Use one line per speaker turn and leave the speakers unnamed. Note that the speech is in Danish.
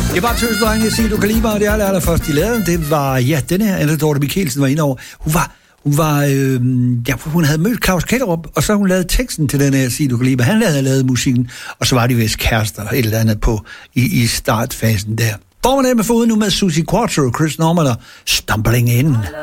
Det var Tøsdrenge, jeg siger, du kan lige bare det allerførste, de lavede. Det var, ja, den her, Anna Dorte Mikkelsen var inde over. Hun havde mødt Claus Ketterup, og så hun lavet teksten til den her, sige, du kan lige, han havde lavet musikken, og så var de vist kærester, et eller andet på, i startfasen der. Borgerne med foden nu med Susie Quattro og Chris Norman og Stumbling In.